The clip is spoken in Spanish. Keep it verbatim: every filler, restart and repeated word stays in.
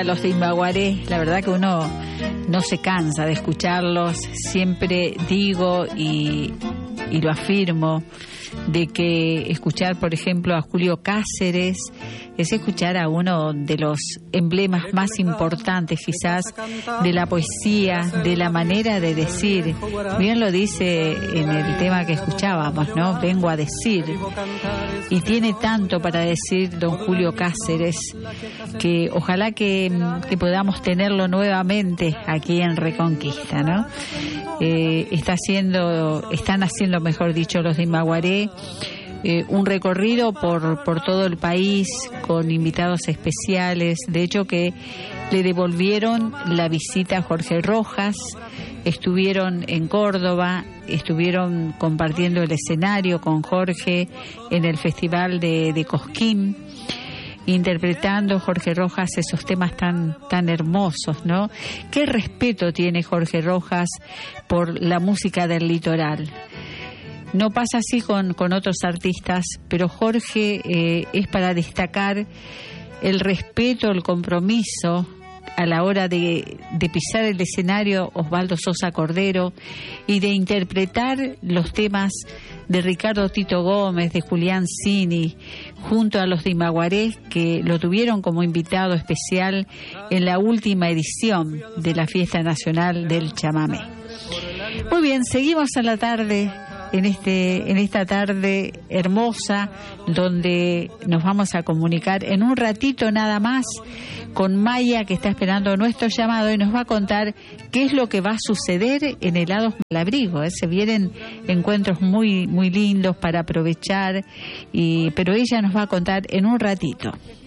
a los de Imaguaré. La verdad que uno no se cansa de escucharlos. Siempre digo y, y lo afirmo, de que escuchar, por ejemplo, a Julio Cáceres es escuchar a uno de los emblemas más importantes quizás de la poesía, de la manera de decir. Bien lo dice en el tema que escuchábamos, ¿no? Vengo a decir. Y tiene tanto para decir don Julio Cáceres, que ojalá que, que podamos tenerlo nuevamente aquí en Reconquista, ¿no? Eh, está haciendo, están haciendo, mejor dicho, los de Imaguaré, eh, un recorrido por, por todo el país con invitados especiales. De hecho, que le devolvieron la visita a Jorge Rojas, estuvieron en Córdoba, estuvieron compartiendo el escenario con Jorge en el Festival de, de Cosquín, interpretando Jorge Rojas esos temas tan tan hermosos, ¿no? Qué respeto tiene Jorge Rojas por la música del litoral. No pasa así con, con otros artistas, pero Jorge eh, es para destacar el respeto, el compromiso a la hora de, de pisar el escenario Osvaldo Sosa Cordero y de interpretar los temas de Ricardo Tito Gómez, de Julián Cini, junto a los de Imaguaré, que lo tuvieron como invitado especial en la última edición de la Fiesta Nacional del Chamamé. Muy bien, seguimos a la tarde, en este en esta tarde hermosa, donde nos vamos a comunicar en un ratito nada más con Maya, que está esperando nuestro llamado y nos va a contar qué es lo que va a suceder en Helados Malabrigo. ¿eh? Se vienen encuentros muy muy lindos para aprovechar, y pero ella nos va a contar en un ratito.